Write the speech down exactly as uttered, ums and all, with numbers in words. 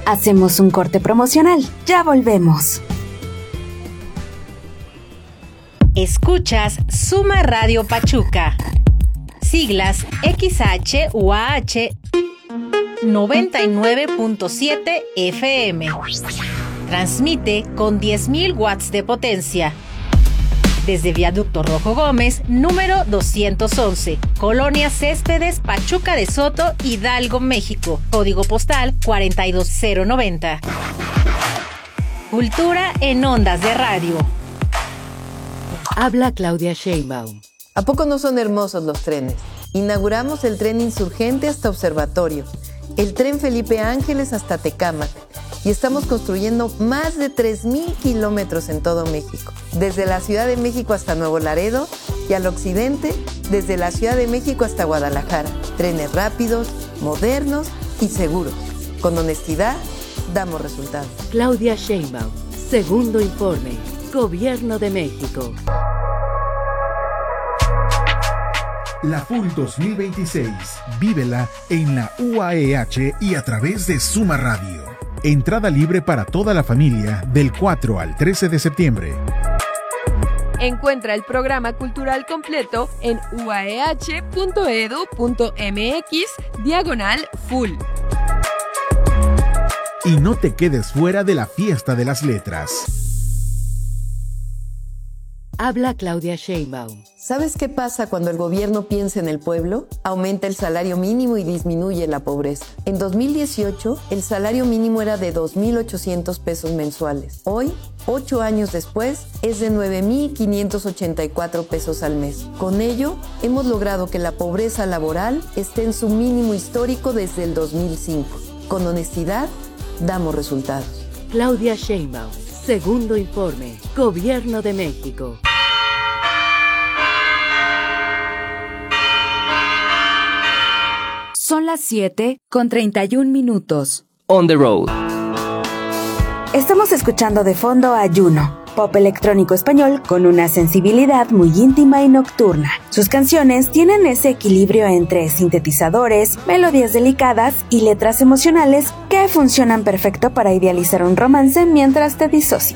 Hacemos un corte promocional. Ya volvemos. Escuchas Suma Radio Pachuca. Siglas X H U A H noventa y nueve punto siete F M. Transmite con diez mil watts de potencia. Desde Viaducto Rojo Gómez, número doscientos once, Colonia Céspedes, Pachuca de Soto, Hidalgo, México. Código postal cuarenta y dos cero noventa. Cultura en ondas de radio. Habla Claudia Sheinbaum. ¿A poco no son hermosos los trenes? Inauguramos el tren Insurgente hasta Observatorio, el tren Felipe Ángeles hasta Tecámac, y estamos construyendo más de tres mil kilómetros en todo México, desde la Ciudad de México hasta Nuevo Laredo y al occidente, desde la Ciudad de México hasta Guadalajara. Trenes rápidos, modernos y seguros. Con honestidad, damos resultados. Claudia Sheinbaum, segundo informe, Gobierno de México. La F U L dos mil veintiséis, vívela en la U A E H y a través de Suma Radio. Entrada libre para toda la familia del cuatro al trece de septiembre. Encuentra el programa cultural completo en uaeh.edu.mx diagonal full. Y no te quedes fuera de la fiesta de las letras. Habla Claudia Sheinbaum. ¿Sabes qué pasa cuando el gobierno piensa en el pueblo? Aumenta el salario mínimo y disminuye la pobreza. En dos mil dieciocho, el salario mínimo era de dos mil ochocientos pesos mensuales. Hoy, ocho años después, es de nueve mil quinientos ochenta y cuatro pesos al mes. Con ello, hemos logrado que la pobreza laboral esté en su mínimo histórico desde el dos mil cinco. Con honestidad, damos resultados. Claudia Sheinbaum, segundo informe, Gobierno de México. Son las siete con treinta y un minutos. On the road. Estamos escuchando de fondo a Juno, pop electrónico español con una sensibilidad muy íntima y nocturna. Sus canciones tienen ese equilibrio entre sintetizadores, melodías delicadas y letras emocionales que funcionan perfecto para idealizar un romance mientras te disocias.